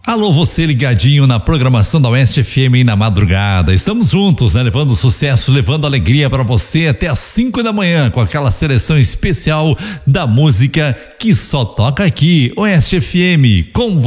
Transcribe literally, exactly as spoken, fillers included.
Alô, você ligadinho na programação da Oeste F M aí na madrugada. Estamos juntos, né? Levando sucesso, levando alegria para você até às cinco da manhã com aquela seleção especial da música que só toca aqui. Oeste F M, com você.